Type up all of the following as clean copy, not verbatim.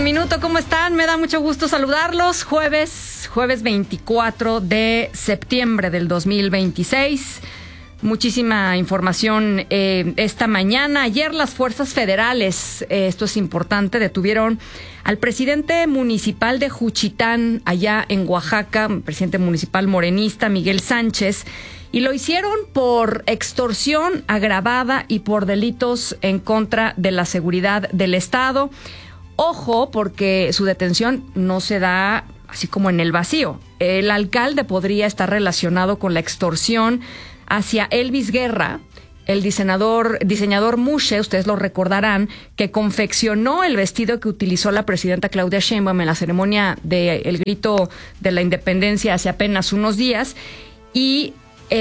minuto, ¿cómo están? Me da mucho gusto saludarlos. Jueves 24 de septiembre del 2026. Muchísima información esta mañana. Ayer las fuerzas federales, esto es importante, detuvieron al presidente municipal de Juchitán, allá en Oaxaca, presidente municipal morenista, Miguel Sánchez, y lo hicieron por extorsión agravada y por delitos en contra de la seguridad del Estado. Ojo, porque su detención no se da así como en el vacío. El alcalde podría estar relacionado con la extorsión hacia Elvis Guerra, el diseñador Mushe, ustedes lo recordarán, que confeccionó el vestido que utilizó la presidenta Claudia Sheinbaum en la ceremonia del grito de la independencia hace apenas unos días, y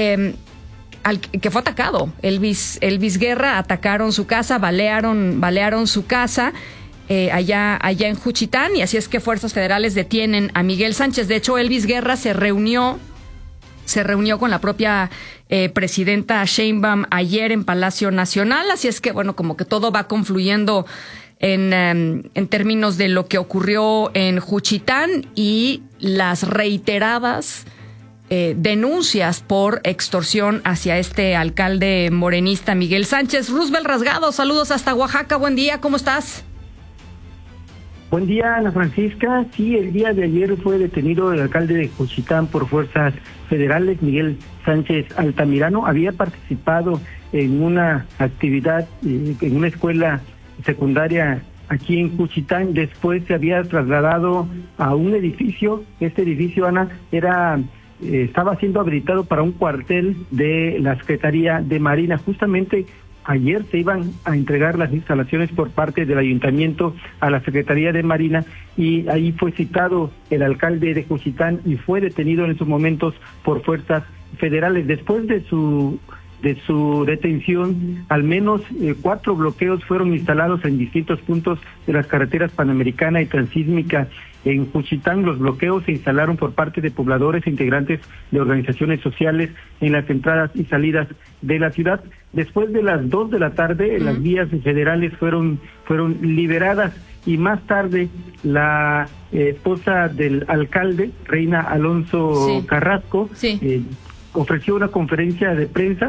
que fue atacado. Elvis Guerra, atacaron su casa, balearon su casa allá en Juchitán, y así es que fuerzas federales detienen a Miguel Sánchez. De hecho, Elvis Guerra se reunió con la propia presidenta Sheinbaum ayer en Palacio Nacional, así es que, bueno, como que todo va confluyendo en términos de lo que ocurrió en Juchitán y las reiteradas denuncias por extorsión hacia este alcalde morenista Miguel Sánchez. Roosevelt Rasgado, saludos hasta Oaxaca, buen día, ¿cómo estás? Buen día, Ana Francisca. Sí, el día de ayer fue detenido el alcalde de Juchitán por fuerzas federales, Miguel Sánchez Altamirano. Había participado en una actividad en una escuela secundaria aquí en Juchitán. Después se había trasladado a un edificio. Este edificio, Ana, estaba siendo habilitado para un cuartel de la Secretaría de Marina. Justamente ayer se iban a entregar las instalaciones por parte del ayuntamiento a la Secretaría de Marina, y ahí fue citado el alcalde de Juchitán y fue detenido en esos momentos por fuerzas federales. Después de su detención, al menos 4 bloqueos fueron instalados en distintos puntos de las carreteras Panamericana y Transísmica en Juchitán. Los bloqueos se instalaron por parte de pobladores e integrantes de organizaciones sociales en las entradas y salidas de la ciudad. Después de las 2 de la tarde, las vías federales fueron liberadas, y más tarde la esposa del alcalde, Reina Alonso Carrasco, ofreció una conferencia de prensa.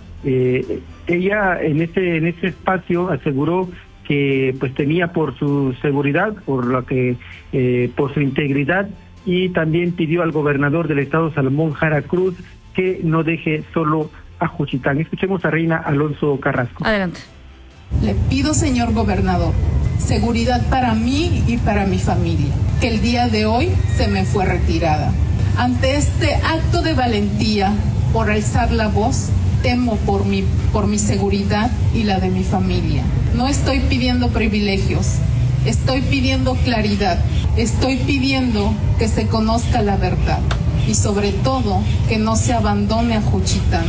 Ella en ese espacio aseguró que pues temía por su seguridad, por su integridad, y también pidió al gobernador del estado, Salomón Jara Cruz, que no deje solo a Juchitán. Escuchemos a Reina Alonso Carrasco. Adelante. Le pido, señor gobernador, seguridad para mí y para mi familia, que el día de hoy se me fue retirada. Ante este acto de valentía por alzar la voz, temo por mi seguridad y la de mi familia. No estoy pidiendo privilegios, estoy pidiendo claridad, estoy pidiendo que se conozca la verdad y sobre todo que no se abandone a Juchitán.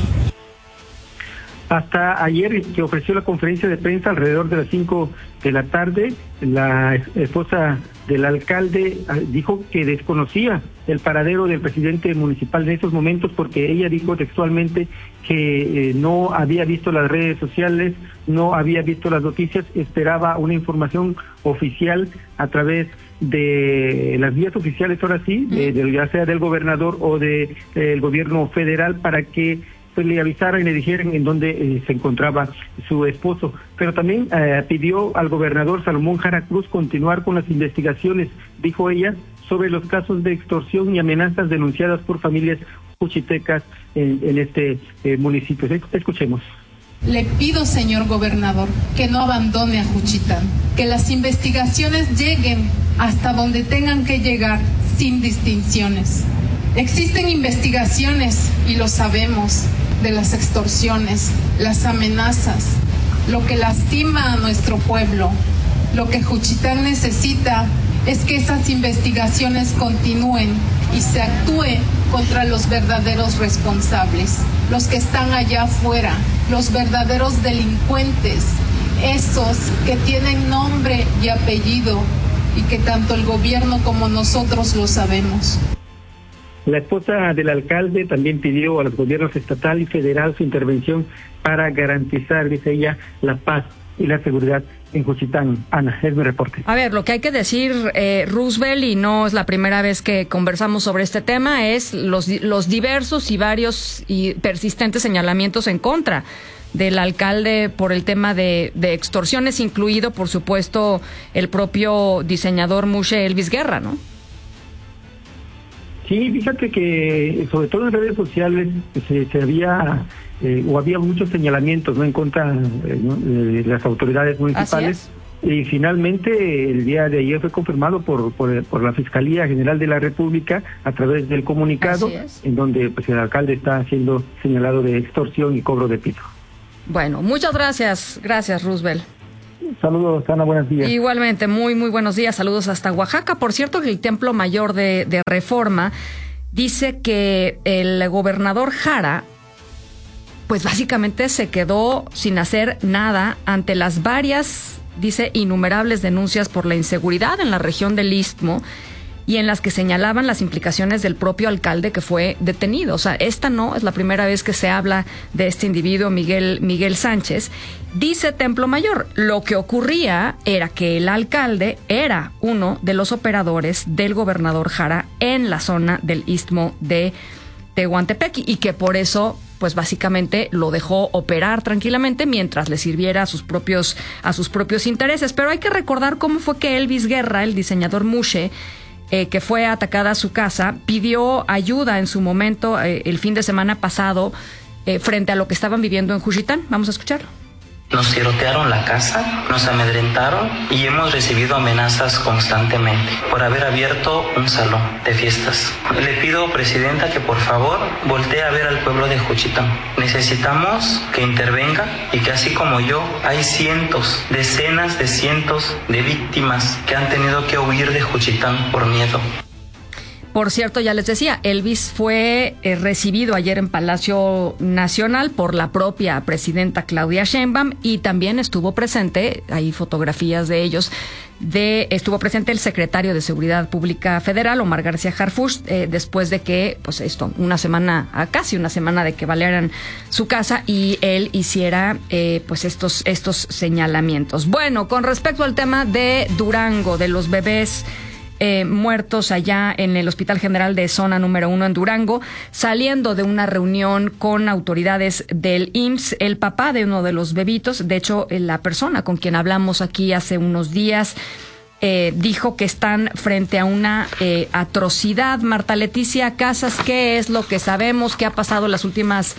Hasta ayer, que ofreció la conferencia de prensa alrededor de las 5 de la tarde, la esposa del alcalde dijo que desconocía el paradero del presidente municipal en esos momentos, porque ella dijo textualmente que no había visto las redes sociales, no había visto las noticias, esperaba una información oficial a través de las vías oficiales, ahora sí, ya sea del gobernador o del gobierno federal, para que pues le avisaran y le dijeran en dónde se encontraba su esposo. Pero también pidió al gobernador Salomón Jara Cruz continuar con las investigaciones, dijo ella, sobre los casos de extorsión y amenazas denunciadas por familias juchitecas en este municipio. Escuchemos. Le pido, señor gobernador, que no abandone a Juchitán, que las investigaciones lleguen hasta donde tengan que llegar, sin distinciones. Existen investigaciones, y lo sabemos, de las extorsiones, las amenazas, lo que lastima a nuestro pueblo. Lo que Juchitán necesita es que esas investigaciones continúen y se actúe contra los verdaderos responsables, los que están allá afuera, los verdaderos delincuentes, esos que tienen nombre y apellido y que tanto el gobierno como nosotros lo sabemos. La esposa del alcalde también pidió a los gobiernos estatal y federal su intervención para garantizar, dice ella, la paz y la seguridad en Juchitán. Ana, es mi reporte. A ver, lo que hay que decir, Roosevelt, y no es la primera vez que conversamos sobre este tema, es los diversos y varios y persistentes señalamientos en contra del alcalde por el tema de extorsiones, incluido, por supuesto, el propio diseñador Mushe Elvis Guerra, ¿no? Sí, fíjate que sobre todo en redes sociales había muchos señalamientos, ¿no?, en contra de las autoridades municipales. Y finalmente el día de ayer fue confirmado por la Fiscalía General de la República a través del comunicado, en donde pues el alcalde está siendo señalado de extorsión y cobro de piso. Bueno, muchas gracias. Gracias, Roosevelt. Saludos, Ana, buenos días. Igualmente, muy, muy buenos días. Saludos hasta Oaxaca. Por cierto, que el Templo Mayor de Reforma dice que el gobernador Jara, pues básicamente se quedó sin hacer nada ante las varias, dice, innumerables denuncias por la inseguridad en la región del Istmo, y en las que señalaban las implicaciones del propio alcalde que fue detenido. O sea, esta no es la primera vez que se habla de este individuo, Miguel Sánchez. Dice Templo Mayor, lo que ocurría era que el alcalde era uno de los operadores del gobernador Jara en la zona del Istmo de Tehuantepec, y que por eso pues básicamente lo dejó operar tranquilamente mientras le sirviera a sus propios intereses. Pero hay que recordar cómo fue que Elvis Guerra, el diseñador Mushe, que fue atacada a su casa, pidió ayuda en su momento el fin de semana pasado frente a lo que estaban viviendo en Juchitán. Vamos a escucharlo. Nos tirotearon la casa, nos amedrentaron y hemos recibido amenazas constantemente por haber abierto un salón de fiestas. Le pido, presidenta, que por favor voltee a ver al pueblo de Juchitán. Necesitamos que intervenga y que así como yo, hay cientos, decenas de cientos de víctimas que han tenido que huir de Juchitán por miedo. Por cierto, ya les decía, Elvis fue recibido ayer en Palacio Nacional por la propia presidenta Claudia Sheinbaum, y también estuvo presente, hay fotografías de ellos, estuvo presente el secretario de Seguridad Pública Federal, Omar García Harfuch, después de que, pues casi una semana de que balearan su casa y él hiciera pues estos señalamientos. Bueno, con respecto al tema de Durango, de los bebés muertos allá en el Hospital General de Zona número 1 en Durango, saliendo de una reunión con autoridades del IMSS, el papá de uno de los bebitos, de hecho la persona con quien hablamos aquí hace unos días, dijo que están frente a una atrocidad. Marta Leticia Casas, ¿qué es lo que sabemos? ¿Qué ha pasado en las últimas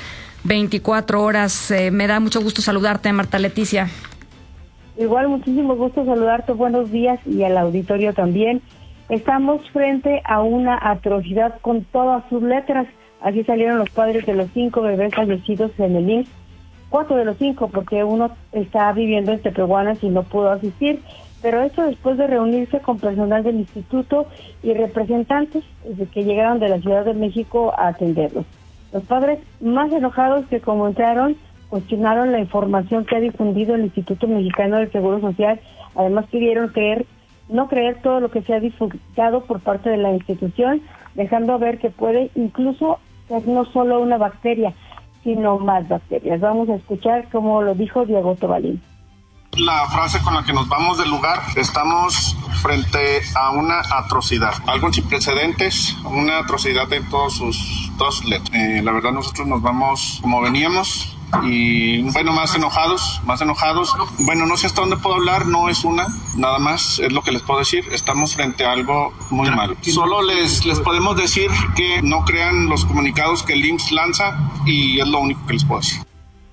24 horas? Me da mucho gusto saludarte, Marta Leticia. Igual, muchísimo gusto saludarte, buenos días, y al auditorio también. Estamos frente a una atrocidad con todas sus letras. Así salieron los padres de los 5 bebés fallecidos en el IMSS. 4 de los 5, porque uno está viviendo en Tepehuanas y no pudo asistir. Pero esto después de reunirse con personal del instituto y representantes que llegaron de la Ciudad de México a atenderlos. Los padres, más enojados que como entraron, cuestionaron la información que ha difundido el Instituto Mexicano del Seguro Social. Además pidieron no creer todo lo que se ha divulgado por parte de la institución, dejando ver que puede incluso ser no solo una bacteria, sino más bacterias. Vamos a escuchar cómo lo dijo Diego Tobalín. La frase con la que nos vamos del lugar: estamos frente a una atrocidad, algo sin precedentes, una atrocidad en todas sus letras. La verdad, nosotros nos vamos como veníamos, y bueno, más enojados. Bueno, no sé hasta dónde puedo hablar, no es una, nada más es lo que les puedo decir. Estamos frente a algo muy malo. Solo les podemos decir que no crean los comunicados que el IMSS lanza, y es lo único que les puedo decir.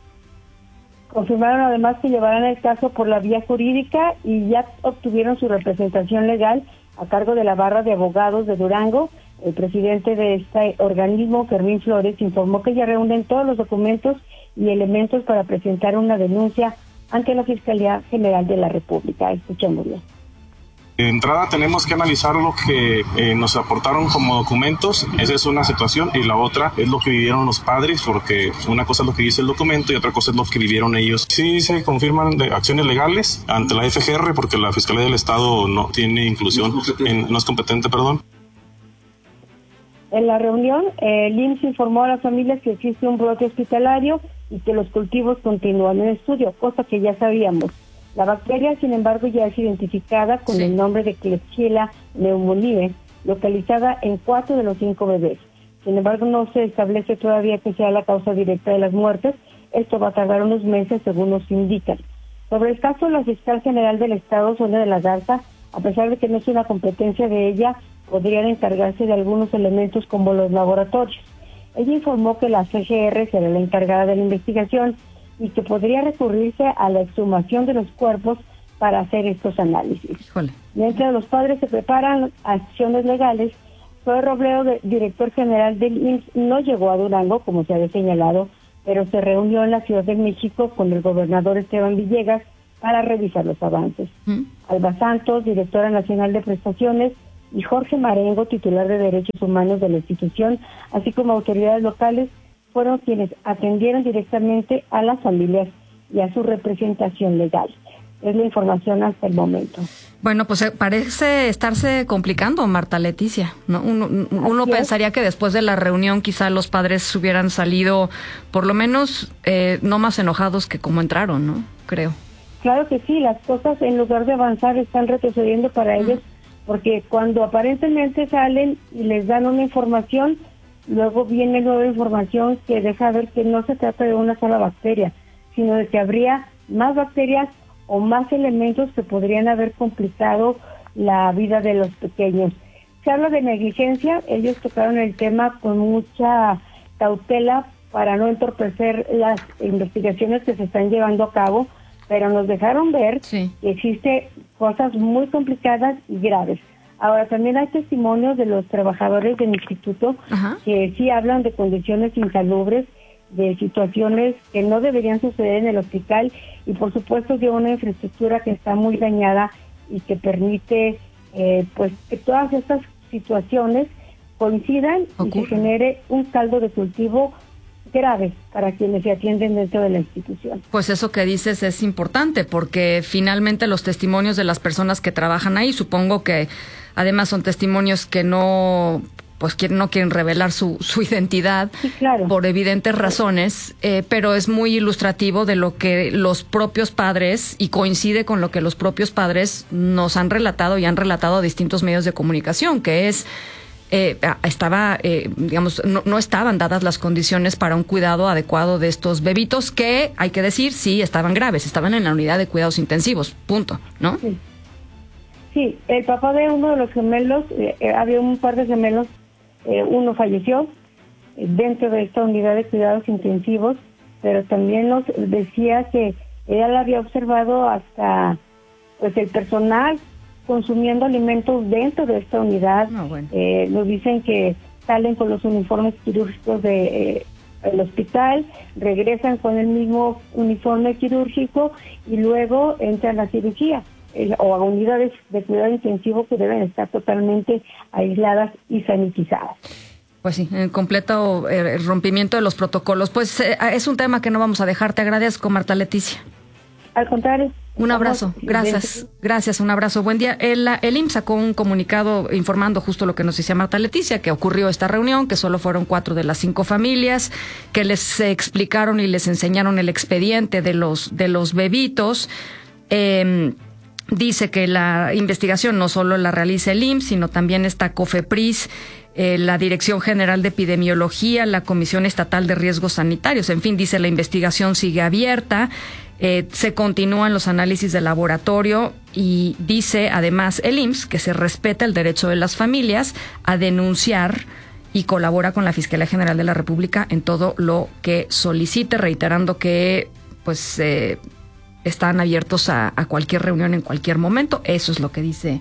Confirmaron además que llevarán el caso por la vía jurídica y ya obtuvieron su representación legal a cargo de la barra de abogados de Durango. El presidente de este organismo, Fermín Flores, informó que ya reúnen todos los documentos y elementos para presentar una denuncia ante la Fiscalía General de la República. Escuchémoslo. De entrada tenemos que analizar lo que nos aportaron como documentos. Esa es una situación, y la otra es lo que vivieron los padres, porque una cosa es lo que dice el documento y otra cosa es lo que vivieron ellos. Sí se confirman acciones legales ante la FGR, porque la Fiscalía del Estado no tiene inclusión, no es competente, perdón. En la reunión, el IMSS informó a las familias que existe un brote hospitalario y que los cultivos continúan en estudio, cosa que ya sabíamos. La bacteria, sin embargo, ya es identificada con el nombre de Klebsiella pneumoniae, localizada en 4 de los 5 bebés. Sin embargo, no se establece todavía que sea la causa directa de las muertes. Esto va a tardar unos meses, según nos indican. Sobre el caso, la fiscal general del Estado, Sonia de la Garza, a pesar de que no es una competencia de ella, podrían encargarse de algunos elementos como los laboratorios. Ella informó que la CGR será la encargada de la investigación y que podría recurrirse a la exhumación de los cuerpos para hacer estos análisis. Híjole. Mientras los padres se preparan acciones legales, Zoe Robledo, director general del IMSS, no llegó a Durango, como se había señalado, pero se reunió en la Ciudad de México con el gobernador Esteban Villegas para revisar los avances. Alba Santos, directora nacional de prestaciones, y Jorge Marengo, titular de Derechos Humanos de la institución, así como autoridades locales, fueron quienes atendieron directamente a las familias y a su representación legal. Es la información hasta el momento. Bueno, pues parece estarse complicando, Marta Leticia, ¿no? Uno pensaría que después de la reunión quizá los padres hubieran salido, por lo menos, no más enojados que como entraron, ¿no? Creo. Claro que sí, las cosas en lugar de avanzar están retrocediendo para ellos, porque cuando aparentemente salen y les dan una información, luego viene nueva información que deja ver que no se trata de una sola bacteria, sino de que habría más bacterias o más elementos que podrían haber complicado la vida de los pequeños. Se habla de negligencia, ellos tocaron el tema con mucha cautela para no entorpecer las investigaciones que se están llevando a cabo, pero nos dejaron ver que existe cosas muy complicadas y graves. Ahora, también hay testimonios de los trabajadores del instituto que sí hablan de condiciones insalubres, de situaciones que no deberían suceder en el hospital y, por supuesto, de una infraestructura que está muy dañada y que permite pues que todas estas situaciones coincidan y se genere un caldo de cultivo grave para quienes se atienden dentro de la institución. Pues eso que dices es importante porque finalmente los testimonios de las personas que trabajan ahí, supongo que además son testimonios que no quieren revelar su identidad, por evidentes razones, pero es muy ilustrativo de lo que los propios padres, y coincide con lo que los propios padres nos han relatado y han relatado a distintos medios de comunicación, que es no estaban dadas las condiciones para un cuidado adecuado de estos bebitos que, hay que decir, sí estaban graves, estaban en la unidad de cuidados intensivos, punto, ¿no? Sí, el papá de uno de los gemelos, había un par de gemelos, uno falleció dentro de esta unidad de cuidados intensivos, pero también nos decía que ella la había observado hasta pues el personal consumiendo alimentos dentro de esta unidad. Nos dicen que salen con los uniformes quirúrgicos del hospital, regresan con el mismo uniforme quirúrgico y luego entran a la cirugía o a unidades de cuidado intensivo que deben estar totalmente aisladas y sanitizadas. Pues sí, en completo rompimiento de los protocolos. Pues es un tema que no vamos a dejar. Te agradezco, Marta Leticia. Al contrario. Un abrazo, gracias, un abrazo, buen día. El IMSS sacó un comunicado informando justo lo que nos decía Marta Leticia, que ocurrió esta reunión, que solo fueron 4 de las 5 familias, que les explicaron y les enseñaron el expediente de los bebitos. Dice que la investigación no solo la realiza el IMSS, sino también está COFEPRIS, la Dirección General de Epidemiología, la Comisión Estatal de Riesgos Sanitarios. En fin, dice, la investigación sigue abierta. Se continúan los análisis de laboratorio y dice además el IMSS que se respeta el derecho de las familias a denunciar y colabora con la Fiscalía General de la República en todo lo que solicite, reiterando que pues están abiertos a cualquier reunión en cualquier momento. Eso es lo que dice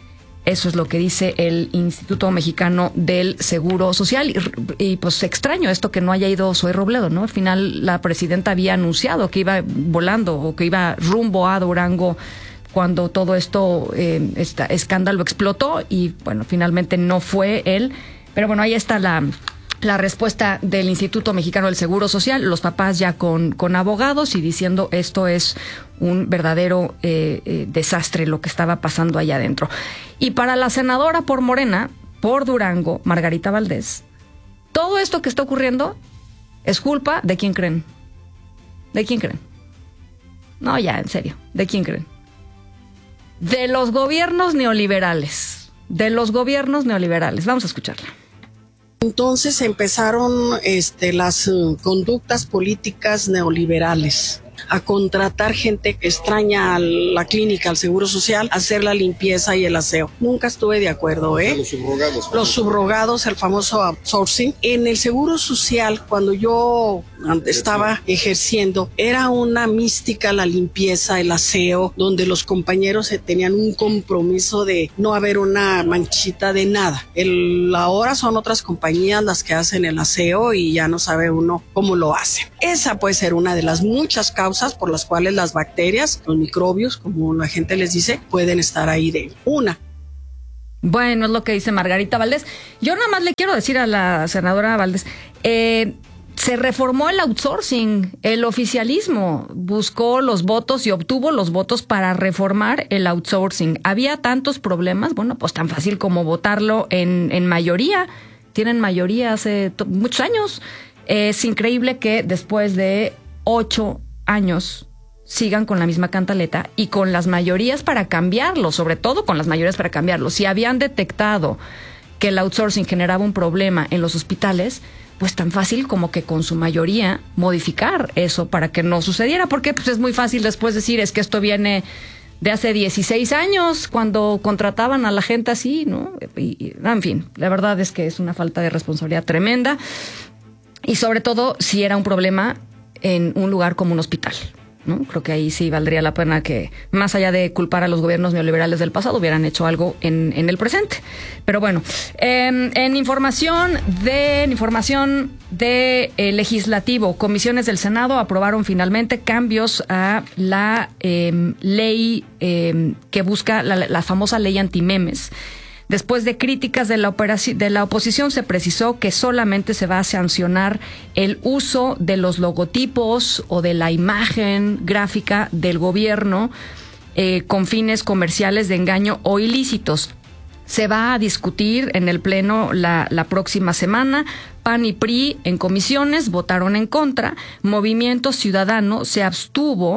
el Instituto Mexicano del Seguro Social. Y pues extraño esto que no haya ido Zoe Robledo, ¿no? Al final la presidenta había anunciado que iba volando o que iba rumbo a Durango cuando todo esto, este escándalo explotó y bueno, finalmente no fue él. Pero bueno, ahí está la respuesta del Instituto Mexicano del Seguro Social, los papás ya con abogados y diciendo esto es un verdadero desastre lo que estaba pasando allá adentro. Y para la senadora por Morena, por Durango, Margarita Valdés, todo esto que está ocurriendo es culpa de quién creen. ¿De quién creen? No, ya, en serio. ¿De quién creen? De los gobiernos neoliberales. Vamos a escucharla. Entonces empezaron las conductas políticas neoliberales a contratar gente que extraña a la clínica, al Seguro Social, a hacer la limpieza y el aseo. Nunca estuve de acuerdo, Los subrogados, el famoso outsourcing. En el Seguro Social, cuando yo estaba ejerciendo, era una mística la limpieza, el aseo, donde los compañeros tenían un compromiso de no haber una manchita de nada. Ahora son otras compañías las que hacen el aseo y ya no sabe uno cómo lo hacen. Esa puede ser una de las muchas causas por las cuales las bacterias, los microbios, como la gente les dice, pueden estar ahí de una. Bueno, es lo que dice Margarita Valdés. Yo nada más le quiero decir a la senadora Valdés, se reformó el outsourcing, el oficialismo buscó los votos y obtuvo los votos para reformar el outsourcing. Había tantos problemas, bueno, pues tan fácil como votarlo en mayoría. Tienen mayoría hace muchos años. Es increíble que después de 8 años sigan con la misma cantaleta y con las mayorías para cambiarlo, sobre todo con las mayorías para cambiarlo. Si habían detectado que el outsourcing generaba un problema en los hospitales, pues tan fácil como que con su mayoría modificar eso para que no sucediera, porque pues es muy fácil después decir, es que esto viene de hace 16 años, cuando contrataban a la gente así, ¿no? En fin, la verdad es que es una falta de responsabilidad tremenda, y sobre todo si era un problema en un lugar como un hospital, ¿no? Creo que ahí sí valdría la pena que, más allá de culpar a los gobiernos neoliberales del pasado, hubieran hecho algo en el presente. Pero bueno, en información de legislativo, comisiones del Senado aprobaron finalmente cambios a la ley que busca la famosa ley antimemes. Después de críticas de la oposición, se precisó que solamente se va a sancionar el uso de los logotipos o de la imagen gráfica del gobierno con fines comerciales de engaño o ilícitos. Se va a discutir en el Pleno la próxima semana. PAN y PRI en comisiones votaron en contra. Movimiento Ciudadano se abstuvo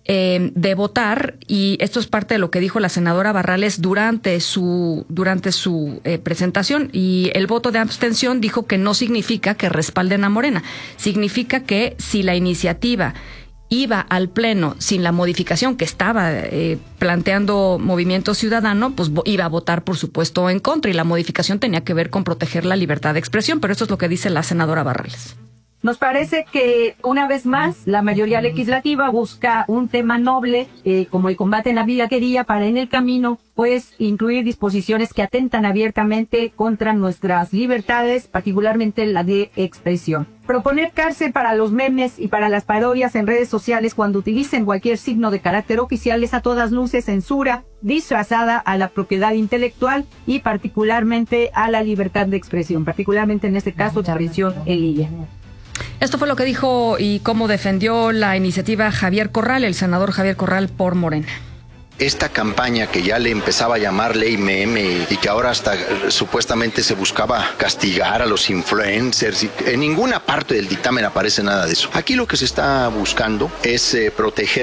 de votar, y esto es parte de lo que dijo la senadora Barrales durante su presentación, y el voto de abstención dijo que no significa que respalden a Morena, significa que si la iniciativa iba al Pleno sin la modificación que estaba planteando Movimiento Ciudadano, pues iba a votar, por supuesto, en contra, y la modificación tenía que ver con proteger la libertad de expresión, pero esto es lo que dice la senadora Barrales. Nos parece que, una vez más, la mayoría legislativa busca un tema noble, como el combate en la piratería, para en el camino, pues, incluir disposiciones que atentan abiertamente contra nuestras libertades, particularmente la de expresión. Proponer cárcel para los memes y para las parodias en redes sociales cuando utilicen cualquier signo de carácter oficial es a todas luces censura disfrazada a la propiedad intelectual y particularmente a la libertad de expresión, particularmente en este caso, expresión en línea. Esto fue lo que dijo y cómo defendió la iniciativa Javier Corral, el senador Javier Corral por Morena. Esta campaña que ya le empezaba a llamar ley meme y que ahora hasta supuestamente se buscaba castigar a los influencers, y en ninguna parte del dictamen aparece nada de eso. Aquí lo que se está buscando es proteger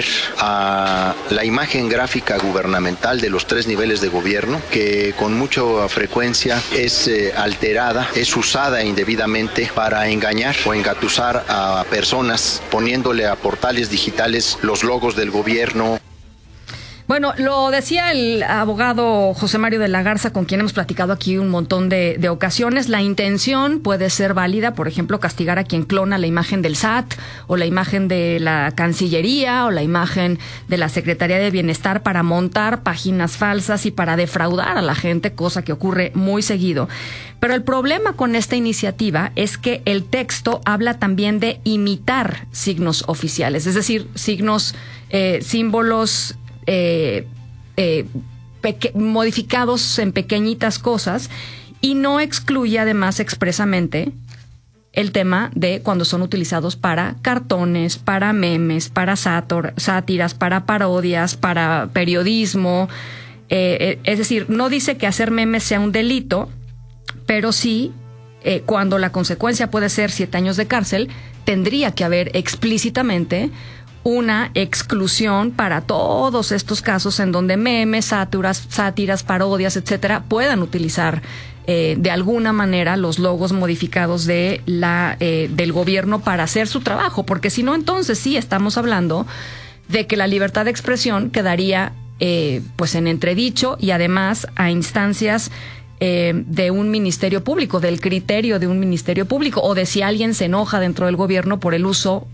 a la imagen gráfica gubernamental de los 3 niveles de gobierno, que con mucha frecuencia es alterada, es usada indebidamente para engañar o engatusar a personas, poniéndole a portales digitales los logos del gobierno. Bueno, lo decía el abogado José Mario de la Garza, con quien hemos platicado aquí un montón de ocasiones. La intención puede ser válida, por ejemplo, castigar a quien clona la imagen del SAT o la imagen de la Cancillería o la imagen de la Secretaría de Bienestar para montar páginas falsas y para defraudar a la gente, cosa que ocurre muy seguido. Pero el problema con esta iniciativa es que el texto habla también de imitar signos oficiales, es decir, símbolos modificados en pequeñitas cosas, y no excluye además expresamente el tema de cuando son utilizados para cartones, para memes, para sátiras, para parodias, para periodismo. Es decir, no dice que hacer memes sea un delito, pero sí, cuando la consecuencia puede ser 7 años de cárcel, tendría que haber explícitamente una exclusión para todos estos casos en donde memes, sátiras, parodias, etcétera, puedan utilizar de alguna manera los logos modificados de del gobierno para hacer su trabajo, porque si no, entonces sí estamos hablando de que la libertad de expresión quedaría pues en entredicho y además a instancias de un ministerio público, del criterio de un ministerio público, o de si alguien se enoja dentro del gobierno por el uso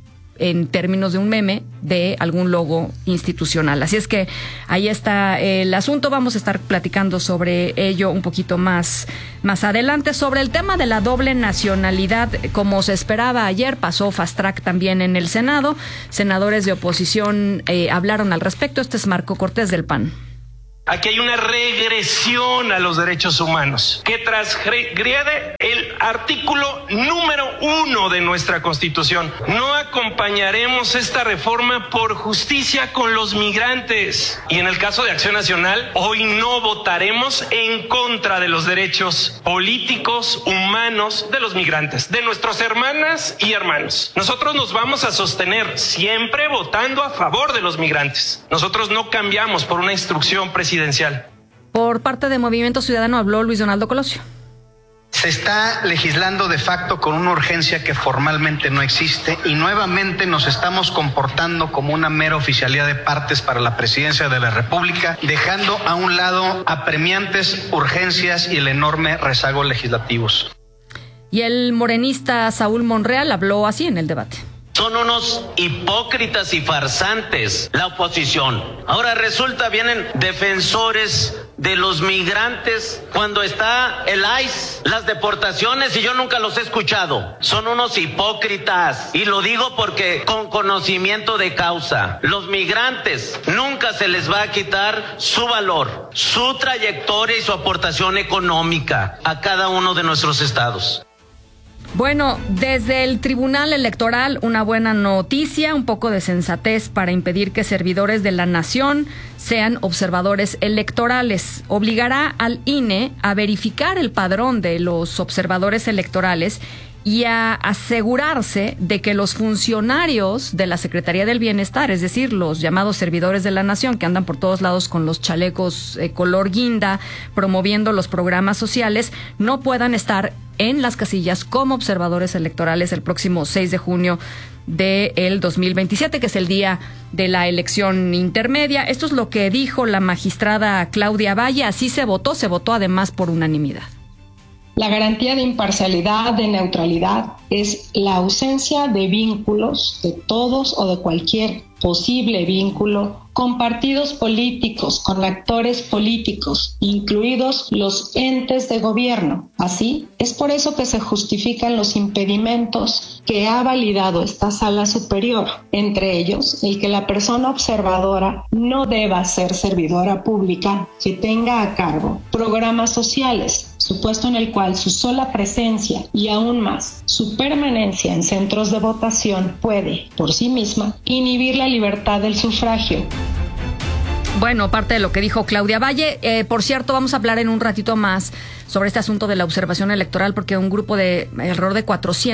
en términos de un meme de algún logo institucional. Así es que ahí está el asunto. Vamos a estar platicando sobre ello un poquito más adelante. Sobre el tema de la doble nacionalidad, como se esperaba ayer, pasó fast track también en el Senado. Senadores de oposición hablaron al respecto. Este es Marco Cortés del PAN. Aquí hay una regresión a los derechos humanos que transgrede el artículo número 1 de nuestra Constitución. No acompañaremos esta reforma por justicia con los migrantes. Y en el caso de Acción Nacional, hoy no votaremos en contra de los derechos políticos, humanos de los migrantes, de nuestras hermanas y hermanos. Nosotros nos vamos a sostener siempre votando a favor de los migrantes. Nosotros no cambiamos por una instrucción presidencial. Por parte de Movimiento Ciudadano habló Luis Donaldo Colosio. Se está legislando de facto con una urgencia que formalmente no existe y nuevamente nos estamos comportando como una mera oficialía de partes para la presidencia de la República, dejando a un lado apremiantes urgencias y el enorme rezago legislativos. Y el morenista Saúl Monreal habló así en el debate. Son unos hipócritas y farsantes la oposición. Ahora resulta vienen defensores de los migrantes cuando está el ICE, las deportaciones, y yo nunca los he escuchado. Son unos hipócritas y lo digo porque con conocimiento de causa. Los migrantes nunca se les va a quitar su valor, su trayectoria y su aportación económica a cada uno de nuestros estados. Bueno, desde el Tribunal Electoral, una buena noticia, un poco de sensatez para impedir que servidores de la nación sean observadores electorales. Obligará al INE a verificar el padrón de los observadores electorales y a asegurarse de que los funcionarios de la Secretaría del Bienestar, es decir, los llamados servidores de la nación que andan por todos lados con los chalecos color guinda, promoviendo los programas sociales, no puedan estar en las casillas como observadores electorales el próximo 6 de junio del 2027, que es el día de la elección intermedia. Esto es lo que dijo la magistrada Claudia Valle. Así se votó además por unanimidad. La garantía de imparcialidad, de neutralidad, es la ausencia de vínculos de todos o de cualquier posible vínculo con partidos políticos, con actores políticos, incluidos los entes de gobierno. Así, es por eso que se justifican los impedimentos que ha validado esta sala superior, entre ellos el que la persona observadora no deba ser servidora pública que tenga a cargo programas sociales, supuesto en el cual su sola presencia y aún más su permanencia en centros de votación puede, por sí misma, inhibir la libertad del sufragio. Bueno, parte de lo que dijo Claudia Valle. Por cierto, vamos a hablar en un ratito más sobre este asunto de la observación electoral, porque un grupo de alrededor de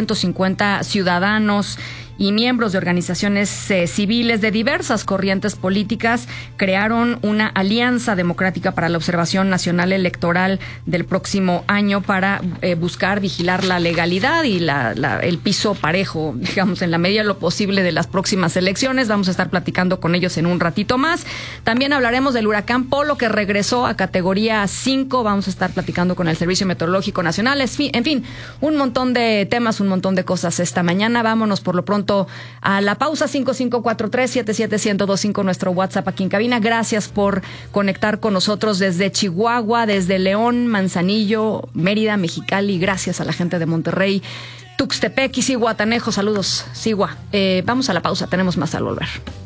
450 ciudadanos y miembros de organizaciones civiles de diversas corrientes políticas crearon una alianza democrática para la observación nacional electoral del próximo año para buscar vigilar la legalidad y el piso parejo, digamos, en la medida de lo posible de las próximas elecciones. Vamos a estar platicando con ellos en un ratito más. También hablaremos del huracán Polo, que regresó a categoría 5. Vamos a estar platicando con el Servicio Meteorológico Nacional. En fin, un montón de temas, un montón de cosas esta mañana. Vámonos por lo pronto a la pausa. 5543-77125, nuestro WhatsApp aquí en cabina. Gracias por conectar con nosotros desde Chihuahua, desde León, Manzanillo, Mérida, Mexicali. Gracias a la gente de Monterrey, Tuxtepec y Zihuatanejo. Saludos, Zihua. Vamos a la pausa, tenemos más al volver.